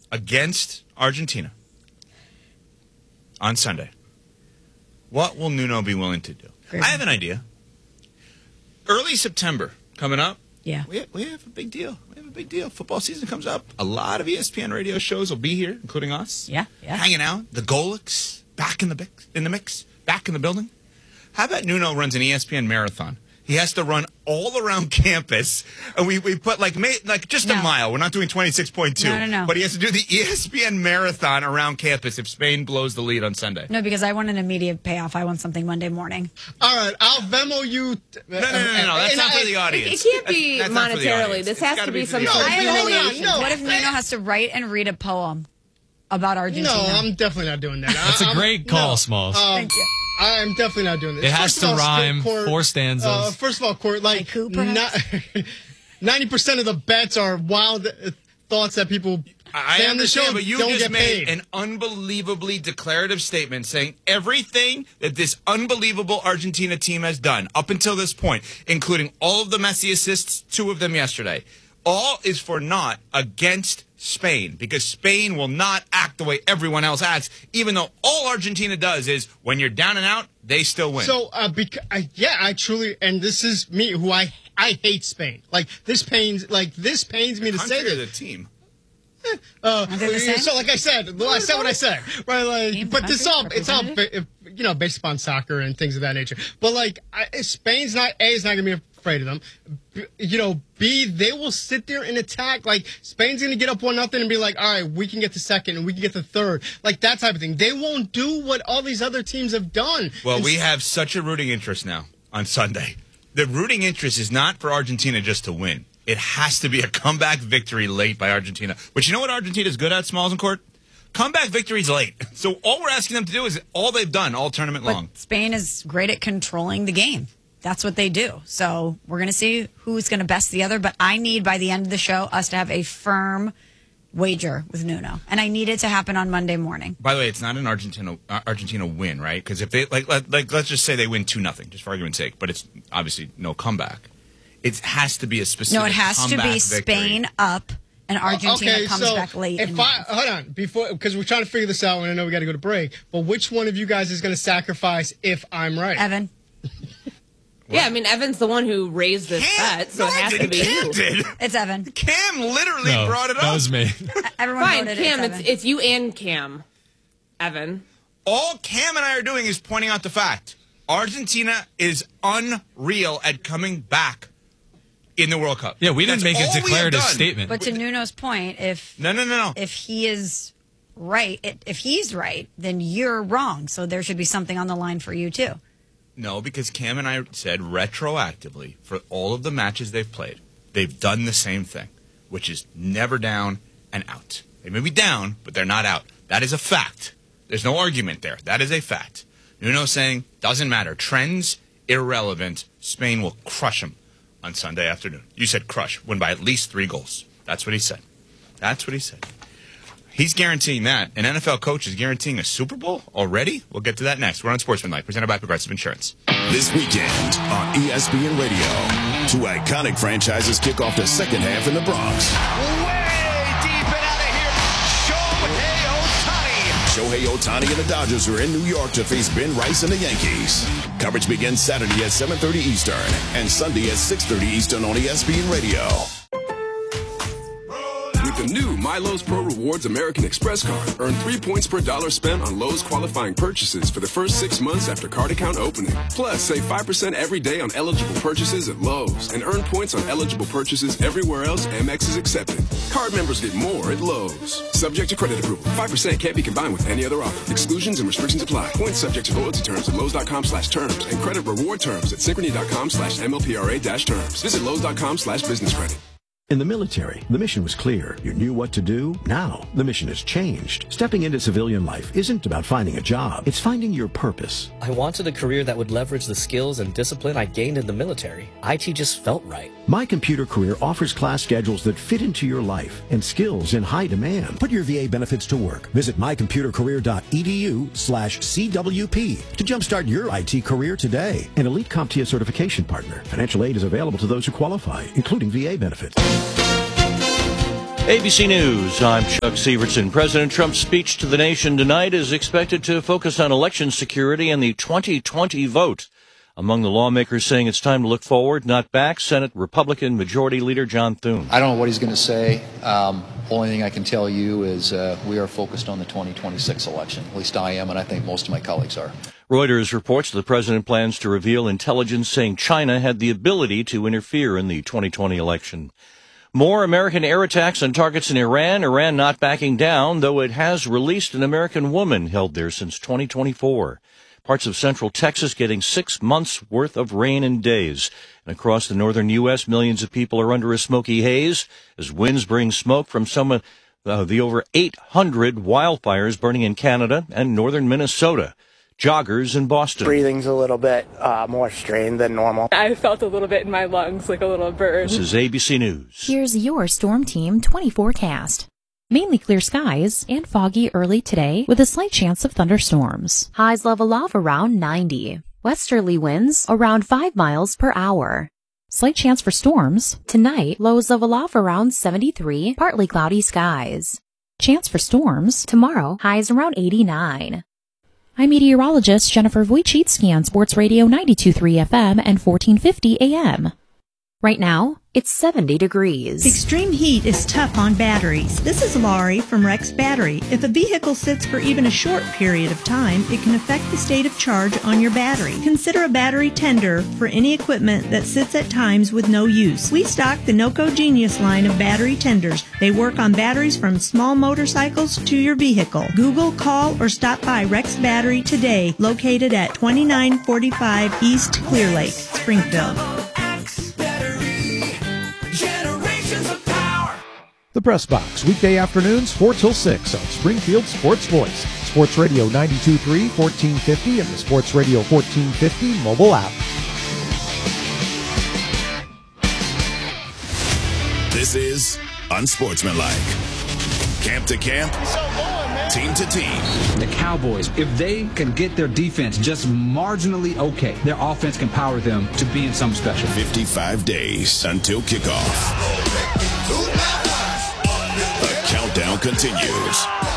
against Argentina on Sunday, what will Nuno be willing to do? I have an idea. Early September coming up. Yeah. We have a big deal. Football season comes up. A lot of ESPN radio shows will be here, including us. Yeah. Hanging out. The Golics back in the mix, back in the building. How about Nuno runs an ESPN marathon? He has to run all around campus, and we put like just a mile. We're not doing 26.2. No. But he has to do the ESPN marathon around campus if Spain blows the lead on Sunday. No, because I want an immediate payoff. I want something Monday morning. All right, I'll Venmo you. No. That's not for the audience. It can't be that's monetarily. This has to be some sort of humiliation. What if Nuno has to write and read a poem about Argentina? No, I'm definitely not doing that. That's a great call, Smalls. Thank you. I'm definitely not doing this. It has to rhyme. Court, 4 stanzas. First of all, Court, like 90% of the bets are wild thoughts that people say on the show. But you don't just get made paid. an unbelievably declarative statement saying everything that this unbelievable Argentina team has done up until this point, including all of the Messi assists, 2 of them yesterday, all is for naught against Spain, because Spain will not act the way everyone else acts, even though all Argentina does is when you're down and out, they still win. So, I truly, and this is me, who I hate Spain. Like this pains me to say that. The team. So, like I said what I said, right? Like, but it's all based upon soccer and things of that nature. But like, Spain's not gonna be afraid of them. B, they will sit there and attack. Like, Spain's going to get up 1-0 and be like, all right, we can get the second and we can get the third. Like, that type of thing. They won't do what all these other teams have done. Well, we have such a rooting interest now on Sunday. The rooting interest is not for Argentina just to win. It has to be a comeback victory late by Argentina. But you know what Argentina's good at, Smalls and Court? Comeback victories late. So all we're asking them to do is all they've done all tournament long. Spain is great at controlling the game. That's what they do. So we're going to see who's going to best the other. But I need, by the end of the show, us to have a firm wager with Nuno. And I need it to happen on Monday morning. By the way, it's not an Argentina win, right? Because if they, like, let's just say they win 2-0, just for argument's sake. But it's obviously no comeback. It has to be a specific No, it has to be victory. Spain up and Argentina comes back late. Hold on, because we're trying to figure this out and I know we got to go to break. But which one of you guys is going to sacrifice if I'm right? Evan. Yeah, I mean, Evan's the one who raised this bet, so it has to be you. It's Evan. Cam literally brought it up. That was me. Everyone Fine, voted Cam, it's Evan. it's you and Cam. Evan. All Cam and I are doing is pointing out the fact Argentina is unreal at coming back in the World Cup. Yeah, we didn't make a declarative statement. But to Nuno's point, if he is right, if he's right, then you're wrong. So there should be something on the line for you too. No, because Cam and I said retroactively for all of the matches they've played, they've done the same thing, which is never down and out. They may be down, but they're not out. That is a fact. There's no argument there. That is a fact. Nuno's saying, doesn't matter. Trends, irrelevant. Spain will crush them on Sunday afternoon. You said crush. Win by at least 3 goals. That's what he said. That's what he said. He's guaranteeing that. An NFL coach is guaranteeing a Super Bowl already? We'll get to that next. We're on Sportsmanlike, presented by Progressive Insurance. This weekend on ESPN Radio, 2 iconic franchises kick off the second half in the Bronx. Way deep and out of here, Shohei Ohtani. Shohei Ohtani and the Dodgers are in New York to face Ben Rice and the Yankees. Coverage begins Saturday at 7:30 Eastern and Sunday at 6:30 Eastern on ESPN Radio. With the new MyLowe's Pro Rewards American Express card, earn 3 points per dollar spent on Lowe's qualifying purchases for the first 6 months after card account opening. Plus, save 5% every day on eligible purchases at Lowe's and earn points on eligible purchases everywhere else Amex is accepted. Card members get more at Lowe's. Subject to credit approval. 5% can't be combined with any other offer. Exclusions and restrictions apply. Points subject to loyalty terms at Lowe's.com/terms and credit reward terms at Synchrony.com/MLPRA-terms. Visit Lowe's.com/business credit. In the military, the mission was clear. You knew what to do. Now, the mission has changed. Stepping into civilian life isn't about finding a job. It's finding your purpose. I wanted a career that would leverage the skills and discipline I gained in the military. IT just felt right. My Computer Career offers class schedules that fit into your life and skills in high demand. Put your VA benefits to work. Visit mycomputercareer.edu/CWP to jumpstart your IT career today. An elite CompTIA certification partner. Financial aid is available to those who qualify, including VA benefits. ABC News, I'm Chuck Severson. President Trump's speech to the nation tonight is expected to focus on election security and the 2020 vote. Among the lawmakers saying it's time to look forward, not back, Senate Republican Majority Leader John Thune. I don't know what he's going to say. Only thing I can tell you is we are focused on the 2026 election. At least I am, and I think most of my colleagues are. Reuters reports the president plans to reveal intelligence saying China had the ability to interfere in the 2020 election. More American air attacks on targets in Iran. Iran not backing down, though it has released an American woman held there since 2024. Parts of central Texas getting 6 months' worth of rain in days. And across the northern U.S., millions of people are under a smoky haze as winds bring smoke from some of the over 800 wildfires burning in Canada and northern Minnesota. Joggers in Boston. Breathing's a little bit more strained than normal. I felt a little bit in my lungs, like a little burn. This is ABC News. Here's your Storm Team 20 forecast. Mainly clear skies and foggy early today with a slight chance of thunderstorms. Highs level off around 90. Westerly winds around 5 miles per hour. Slight chance for storms. Tonight, lows level off around 73, partly cloudy skies. Chance for storms. Tomorrow, highs around 89. I'm meteorologist Jennifer Wojcicki on Sports Radio 92.3 FM and 1450 AM. Right now, it's 70 degrees. Extreme heat is tough on batteries. This is Laurie from Rex Battery. If a vehicle sits for even a short period of time, it can affect the state of charge on your battery. Consider a battery tender for any equipment that sits at times with no use. We stock the NOCO Genius line of battery tenders. They work on batteries from small motorcycles to your vehicle. Google, call, or stop by Rex Battery today, located at 2945 East Clear Lake, Springfield. The Press Box, weekday afternoons, 4 till 6 on Springfield Sports Voice. Sports Radio 92.3, 1450, and the Sports Radio 1450 mobile app. This is Unsportsmanlike. Camp to camp, team to team. The Cowboys, if they can get their defense just marginally okay, their offense can power them to being something special. 55 days until kickoff. The countdown continues.